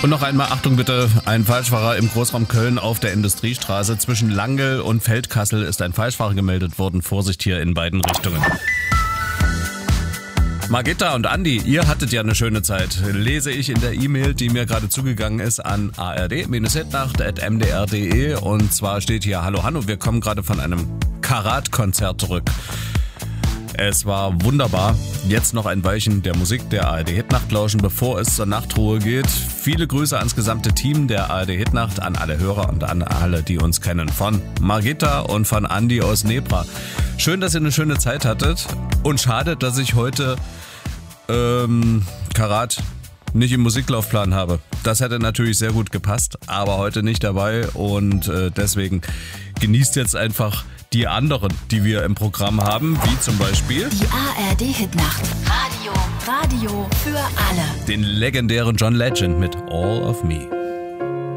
Und noch einmal, Achtung bitte, ein Falschfahrer im Großraum Köln auf der Industriestraße. Zwischen Langel und Feldkassel ist ein Falschfahrer gemeldet worden. Vorsicht hier in beiden Richtungen. Margitta und Andi, ihr hattet ja eine schöne Zeit. Lese ich in der E-Mail, die mir gerade zugegangen ist, an ard-hitnacht@mdr.de. Und zwar steht hier: Hallo Hanno, wir kommen gerade von einem Karat-Konzert zurück. Es war wunderbar. Jetzt noch ein Weilchen der Musik der ARD-Hitnacht lauschen, bevor es zur Nachtruhe geht. Viele Grüße ans gesamte Team der ARD-Hitnacht, an alle Hörer und an alle, die uns kennen. Von Margitta und von Andi aus Nebra. Schön, dass ihr eine schöne Zeit hattet. Und schade, dass ich heute Karat nicht im Musiklaufplan habe. Das hätte natürlich sehr gut gepasst, aber heute nicht dabei. Und deswegen genießt jetzt einfach die anderen, die wir im Programm haben, wie zum Beispiel die ARD-Hitnacht. Radio für alle. Den legendären John Legend mit All of Me.